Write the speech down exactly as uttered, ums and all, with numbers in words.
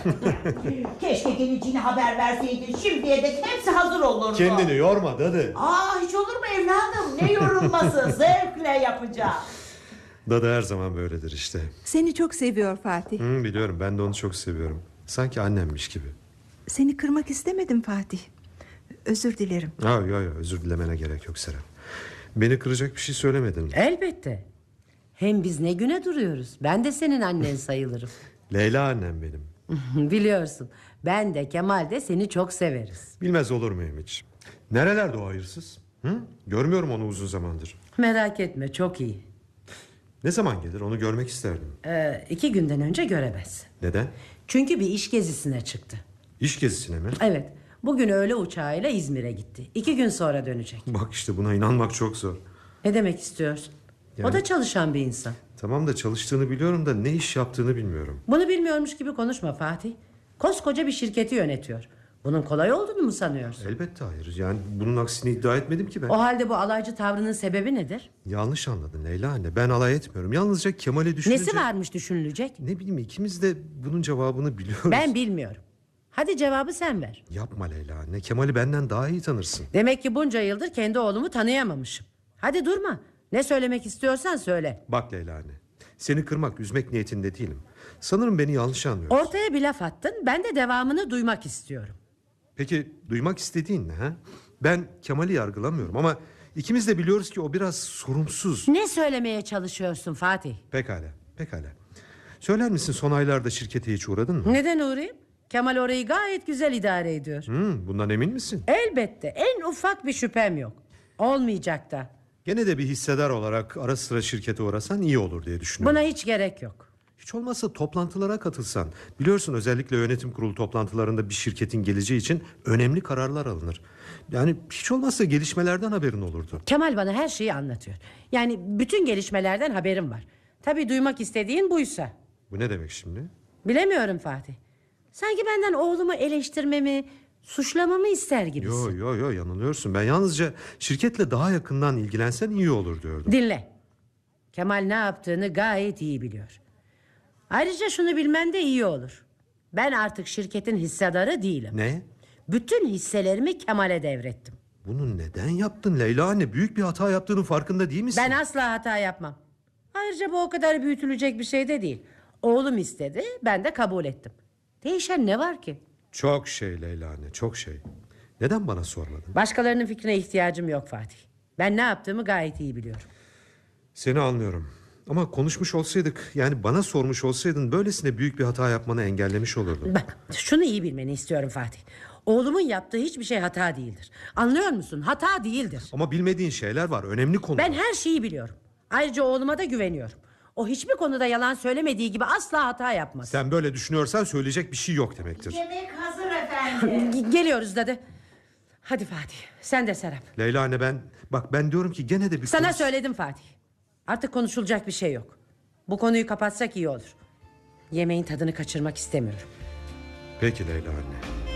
Keşke geleceğini haber verseydin. Şimdiye dek hepsi hazır olurdu. Kendini yorma dadı. Aa, hiç olur mu evladım? Ne yorulması? Zevkle yapacağım. Dadı her zaman böyledir işte. Seni çok seviyor Fatih. Hı, biliyorum, ben de onu çok seviyorum. Sanki annemmiş gibi. Seni kırmak istemedim Fatih. Özür dilerim. Ha, yok yok, özür dilemene gerek yok Serap. Beni kıracak bir şey söylemedin. Elbette. Hem biz ne güne duruyoruz. Ben de senin annen sayılırım. Leyla annem benim. Biliyorsun, ben de Kemal de seni çok severiz. Bilmez olur muyum hiç? Nerelerde o hayırsız? Hı? Görmüyorum onu uzun zamandır. Merak etme, çok iyi. Ne zaman gelir, onu görmek isterdim. Ee, iki günden önce göremez. Neden? Çünkü bir iş gezisine çıktı. İş gezisine mi? Evet, bugün öğle uçağıyla İzmir'e gitti. İki gün sonra dönecek. Bak işte, buna inanmak çok zor. Ne demek istiyorsun? Yani... O da çalışan bir insan. Tamam da çalıştığını biliyorum da ne iş yaptığını bilmiyorum. Bunu bilmiyormuş gibi konuşma Fatih. Koskoca bir şirketi yönetiyor. Bunun kolay olduğunu mu sanıyorsun? Elbette hayır. Yani bunun aksini iddia etmedim ki ben. O halde bu alaycı tavrının sebebi nedir? Yanlış anladın Leyla anne. Ben alay etmiyorum. Yalnızca Kemal'i düşününce... Nesi varmış düşünülecek? Ne bileyim, ikimiz de bunun cevabını biliyoruz. Ben bilmiyorum. Hadi cevabı sen ver. Yapma Leyla anne. Kemal'i benden daha iyi tanırsın. Demek ki bunca yıldır kendi oğlumu tanıyamamışım. Hadi durma. Ne söylemek istiyorsan söyle. Bak Leyla anne. Seni kırmak, üzmek niyetinde değilim. Sanırım beni yanlış anlıyorsun. Ortaya bir laf attın. Ben de devamını duymak istiyorum. Peki duymak istediğin ne ha? Ben Kemal'i yargılamıyorum ama ikimiz de biliyoruz ki o biraz sorumsuz. Ne söylemeye çalışıyorsun Fatih? Pekala, pekala. Söyler misin, son aylarda şirkete hiç uğradın mı? Neden uğrayayım? Kemal orayı gayet güzel idare ediyor. Hmm, bundan emin misin? Elbette, en ufak bir şüphem yok. Olmayacak da. Gene de bir hissedar olarak ara sıra şirkete uğrasan iyi olur diye düşünüyorum. Buna hiç gerek yok. Hiç olmazsa toplantılara katılsan. Biliyorsun, özellikle yönetim kurulu toplantılarında bir şirketin geleceği için önemli kararlar alınır. Yani hiç olmazsa gelişmelerden haberin olurdu. Kemal bana her şeyi anlatıyor. Yani bütün gelişmelerden haberim var. Tabii duymak istediğin buysa. Bu ne demek şimdi? Bilemiyorum Fatih. Sanki benden oğlumu eleştirmemi, suçlamamı ister gibisin. Yo yo yo, yanılıyorsun. Ben yalnızca şirketle daha yakından ilgilensen iyi olur diyordum. Dinle. Kemal ne yaptığını gayet iyi biliyor. Ayrıca şunu bilmen de iyi olur. Ben artık şirketin hissedarı değilim. Ne? Bütün hisselerimi Kemal'e devrettim. Bunu neden yaptın Leyla anne? Büyük bir hata yaptığının farkında değil misin? Ben asla hata yapmam. Ayrıca bu o kadar büyütülecek bir şey de değil. Oğlum istedi, ben de kabul ettim. Değişen ne var ki? Çok şey Leyla anne, çok şey. Neden bana sormadın? Başkalarının fikrine ihtiyacım yok Fatih. Ben ne yaptığımı gayet iyi biliyorum. Seni anlıyorum. Ama konuşmuş olsaydık, yani bana sormuş olsaydın, böylesine büyük bir hata yapmanı engellemiş olurdum. Bak, şunu iyi bilmeni istiyorum Fatih. Oğlumun yaptığı hiçbir şey hata değildir. Anlıyor musun? Hata değildir. Ama bilmediğin şeyler var, önemli konular. Ben her şeyi biliyorum. Ayrıca oğluma da güveniyorum. O hiçbir konuda yalan söylemediği gibi asla hata yapmaz. Sen böyle düşünüyorsan söyleyecek bir şey yok demektir. Yemek hazır efendim. Geliyoruz dede. Hadi Fatih, sen de Serap. Leyla anne, ben bak ben diyorum ki gene de bir Sana konuş... söyledim Fatih. Artık konuşulacak bir şey yok. Bu konuyu kapatsak iyi olur. Yemeğin tadını kaçırmak istemiyorum. Peki Leyla anne.